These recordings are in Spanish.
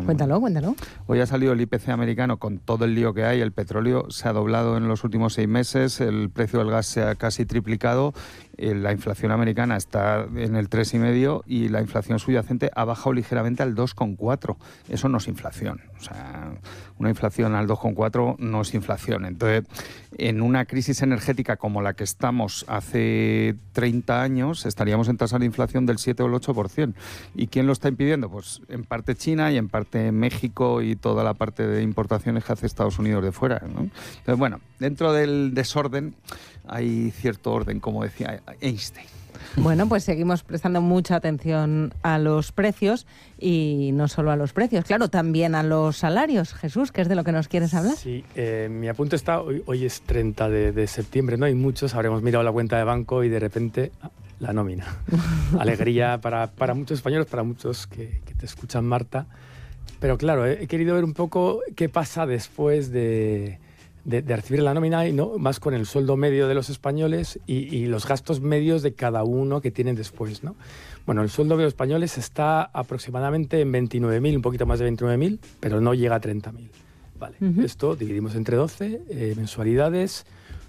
Cuéntalo. Hoy ha salido el IPC americano con todo el lío que hay. El petróleo se ha doblado en los últimos 6 meses, el precio del gas se ha casi triplicado, la inflación americana está en el 3,5 y la inflación subyacente ha bajado ligeramente al 2,4. Eso no es inflación. O sea, una inflación al 2,4 no es inflación. Entonces, en una crisis energética como la que estamos hace 30 años, estaríamos en tasas de inflación del 7 o el 8%. ¿Y quién lo está impidiendo? Pues en parte China y en parte México y toda la parte de importaciones que hace Estados Unidos de fuera, ¿no? Entonces, bueno, dentro del desorden hay cierto orden, como decía Einstein. Bueno, pues seguimos prestando mucha atención a los precios y no solo a los precios, claro, también a los salarios. Jesús, ¿qué es de lo que nos quieres hablar? Sí, mi apunte está, hoy es 30 de septiembre, ¿no? Hay muchos, habremos mirado la cuenta de banco y de repente la nómina. Alegría para muchos españoles, para muchos que te escuchan, Marta. Pero claro, he querido ver un poco qué pasa después de recibir la nómina y no más con el sueldo medio de los españoles y los gastos medios de cada uno que tienen después, ¿no? Bueno, el sueldo de los españoles está aproximadamente en 29.000, un poquito más de 29.000, pero no llega a 30.000. Vale, Esto dividimos entre 12 mensualidades.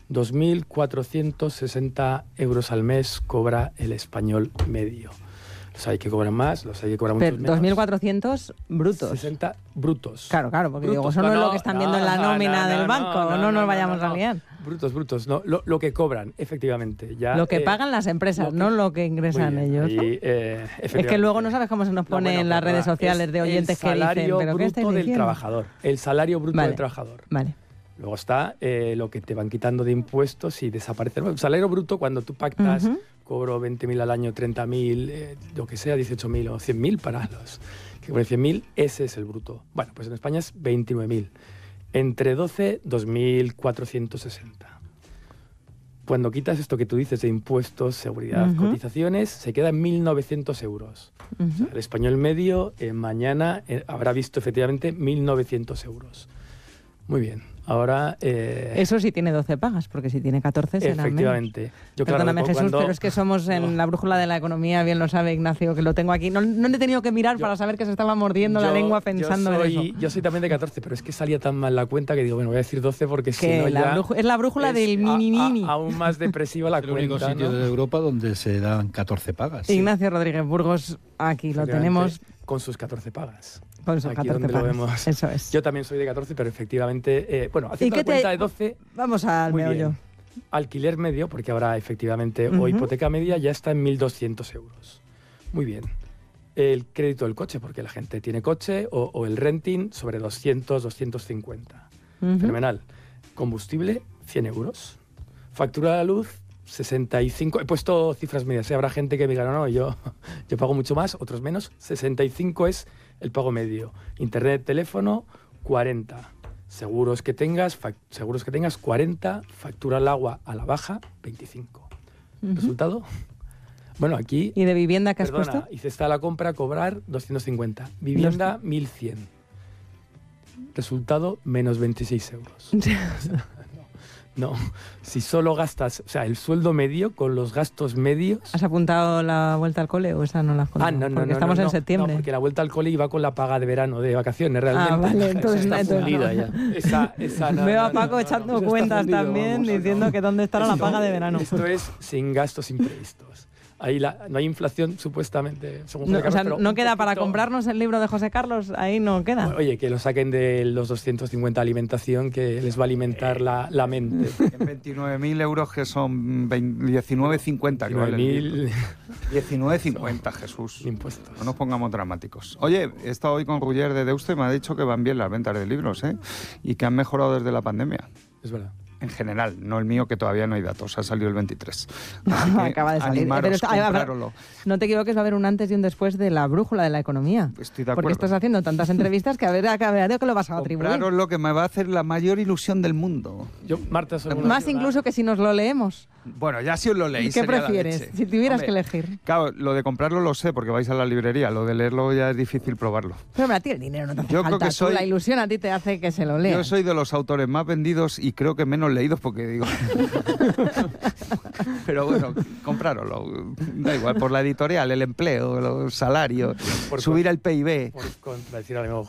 2.460 euros al mes cobra el español medio. Los hay que cobran más, los hay que cobran mucho menos. 2.400 brutos. 60 brutos. Claro, porque brutos, digo, eso no es lo que están viendo en la nómina del banco, no nos vayamos a liar. Brutos, no, lo que cobran, efectivamente. Ya, lo que pagan las empresas, no lo que ingresan ellos, ¿no? Es que luego no sabes cómo se nos pone en las redes sociales de oyentes que dicen, ¿pero qué estáis diciendo? Del trabajador, el salario bruto del trabajador. Vale. Luego está lo que te van quitando de impuestos y desaparece. El salario bruto, cuando tú pactas, cobro 20.000 al año, 30.000, lo que sea, 18.000 o 100.000 para los que cobran 100.000, ese es el bruto. Bueno, pues en España es 29.000. Entre 12, 2.460. Cuando quitas esto que tú dices de impuestos, seguridad, cotizaciones, se queda en 1.900 euros. O sea, el español medio mañana habrá visto efectivamente 1.900 euros. Muy bien. Ahora... Eso sí tiene 12 pagas, porque si tiene 14 será efectivamente. menos. Yo, Perdóname, Jesús, pero es que somos en la brújula de la economía, bien lo sabe Ignacio, que lo tengo aquí. No he tenido que mirar para saber que se estaba mordiendo la lengua pensando en eso. Yo soy también de 14, pero es que salía tan mal la cuenta que digo, bueno, voy a decir 12 porque si no ya... Es la brújula del mini. Aún más depresiva la cuenta. Es el único sitio de Europa donde se dan 14 pagas. Sí. Ignacio Rodríguez Burgos, aquí lo tenemos. Con sus 14 pagas. Con sus 14 pagas. Lo vemos. Eso es. Yo también soy de 14, pero efectivamente, haciendo la cuenta de 12... Vamos al meollo. Alquiler medio, porque ahora efectivamente, o hipoteca media, ya está en 1.200 euros. Muy bien. El crédito del coche, porque la gente tiene coche, o el renting sobre 200, 250. Fenomenal. Combustible, 100 euros. Factura de la luz, 65. He puesto cifras medias. Habrá gente que me diga, no, yo pago mucho más, otros menos. 65 es el pago medio. Internet, teléfono, 40. Seguros que tengas 40. Factura al agua a la baja, 25. ¿Resultado? Bueno, aquí... ¿Y de vivienda qué has puesto? Y cesta la compra, cobrar 250. Vivienda, 1.100. Resultado, menos 26 euros. No, si solo gastas, o sea, el sueldo medio con los gastos medios... ¿Has apuntado la vuelta al cole o esa no la has contado? No. Porque estamos en septiembre. No, porque la vuelta al cole iba con la paga de verano, de vacaciones, realmente. Vale, entonces está fundida ya. Esa no. Veo a Paco echando cuentas también, diciendo que dónde estará la paga de verano. Esto es sin gastos imprevistos. Ahí no hay inflación, supuestamente. Según o sea, no queda para comprarnos el libro de José Carlos, ahí no queda. Oye, que lo saquen de los 250 alimentación, que les va a alimentar la mente. En 29.000 euros, que son 19,50. 19,50, Jesús. Impuestos. No nos pongamos dramáticos. Oye, he estado hoy con Ruller de Deuste y me ha dicho que van bien las ventas de libros, y que han mejorado desde la pandemia. Es verdad. En general, no el mío, que todavía no hay datos, ha salido el 23. Acaba de salir. Comprároslo. No te equivoques, va a haber un antes y un después de la brújula de la economía. Estoy de acuerdo. Porque estás haciendo tantas entrevistas que a ver que lo vas a atribuir. Compraros lo que me va a hacer la mayor ilusión del mundo. Yo, Marta, más incluso que si nos lo leemos. Bueno, ya si os lo leéis. ¿Qué prefieres? Si tuvieras que elegir. Claro, lo de comprarlo lo sé, porque vais a la librería. Lo de leerlo ya es difícil probarlo. Pero a ti el dinero no te hace falta. Creo que la ilusión a ti te hace que se lo leas. Yo soy de los autores más vendidos y creo que menos leídos, porque digo... Pero bueno, comprároslo. Da igual, por la editorial, el empleo, los salarios, subir el PIB. Por decir algo